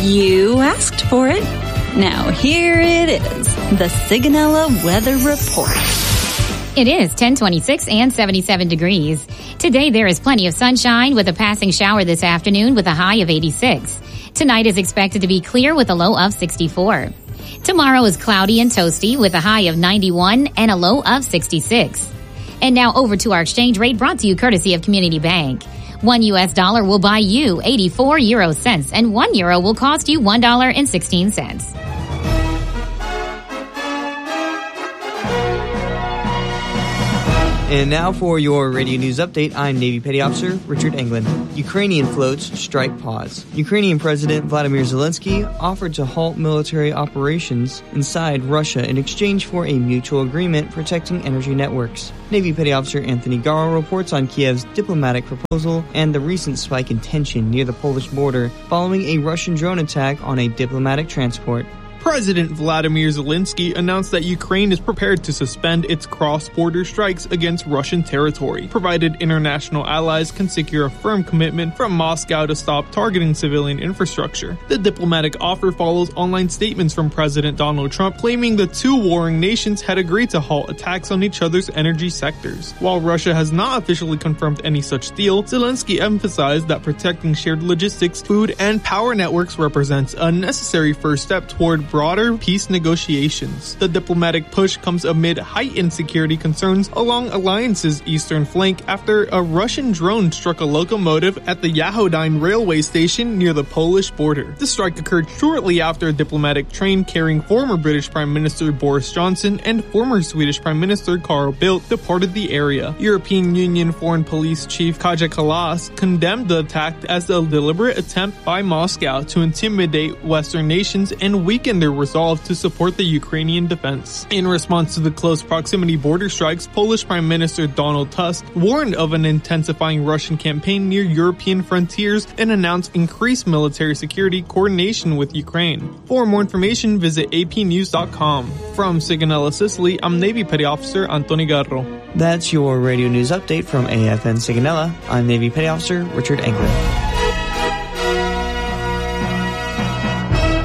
You asked for it. Now here it is, the Sigonella Weather Report. It is 10:26 and 77 degrees. Today there is plenty of sunshine with a passing shower this afternoon with a high of 86. Tonight is expected to be clear with a low of 64. Tomorrow is cloudy and toasty with a high of 91 and a low of 66. And now over to our exchange rate brought to you courtesy of Community Bank. $1 US will buy you 84 euro cents and €1 will cost you $1.16. And now for your radio news update, I'm Navy Petty Officer Richard Englund. Ukrainian floats strike pause. Ukrainian President Vladimir Zelensky offered to halt military operations inside Russia in exchange for a mutual agreement protecting energy networks. Navy Petty Officer Anthony Garo reports on Kiev's diplomatic proposal and the recent spike in tension near the Polish border following a Russian drone attack on a diplomatic transport. President Vladimir Zelensky announced that Ukraine is prepared to suspend its cross-border strikes against Russian territory, provided international allies can secure a firm commitment from Moscow to stop targeting civilian infrastructure. The diplomatic offer follows online statements from President Donald Trump claiming the two warring nations had agreed to halt attacks on each other's energy sectors. While Russia has not officially confirmed any such deal, Zelensky emphasized that protecting shared logistics, food, and power networks represents a necessary first step toward broader peace negotiations. The diplomatic push comes amid heightened security concerns along Alliance's eastern flank after a Russian drone struck a locomotive at the Yahodine railway station near the Polish border. The strike occurred shortly after a diplomatic train carrying former British Prime Minister Boris Johnson and former Swedish Prime Minister Carl Bildt departed the area. European Union Foreign Police Chief Kaja Kallas condemned the attack as a deliberate attempt by Moscow to intimidate Western nations and weaken their resolve to support the Ukrainian defense. In response to the close proximity border strikes, Polish Prime Minister Donald Tusk warned of an intensifying Russian campaign near European frontiers and announced increased military security coordination with Ukraine. For more information, visit apnews.com. From Sigonella, Sicily, I'm Navy Petty Officer Anthony Garro. That's your radio news update from AFN Sigonella. I'm Navy Petty Officer Richard Englund.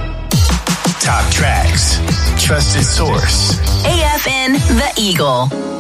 Top tracks, trusted source. AFN The Eagle.